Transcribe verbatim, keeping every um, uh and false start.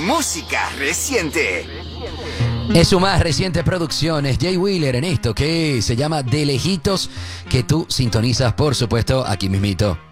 música reciente. Es su más reciente producción, es Jay Wheeler en esto que se llama De Lejitos, que tú sintonizas, por supuesto, aquí mismito.